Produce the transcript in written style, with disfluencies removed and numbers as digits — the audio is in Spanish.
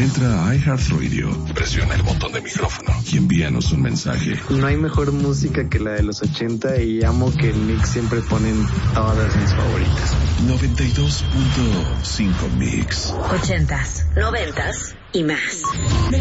Entra a iHeartRadio, presiona el botón de micrófono y envíanos un mensaje. No hay mejor música que la de los 80 y amo que el Mix siempre ponen todas mis favoritas. 92.5 Mix. 80s, 90s y más.